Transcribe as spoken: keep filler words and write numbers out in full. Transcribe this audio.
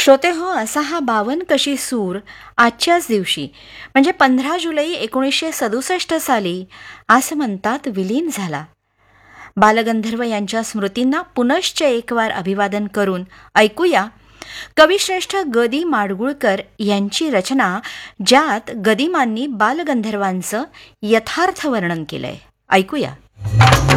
श्रोते हो, असा हा बावन कशी सूर आजच्याच दिवशी म्हणजे पंधरा जुलै एकोणीसशे सदुसष्ट साली असं म्हणतात विलीन झाला. बालगंधर्व यांच्या स्मृतींना पुनश्च एकवार अभिवादन करून ऐकूया कविश्रेष्ठ ग दी माडगूळकर यांची रचना, ज्यात गदिमांनी बालगंधर्वांचं यथार्थ वर्णन केलंय. ऐकूया.